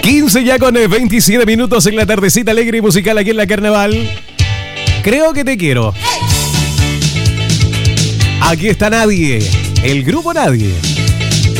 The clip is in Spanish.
15 ya con 27 minutos en la tardecita alegre y musical aquí en la Carnaval. Creo que te quiero. Aquí está Nadie, el grupo Nadie.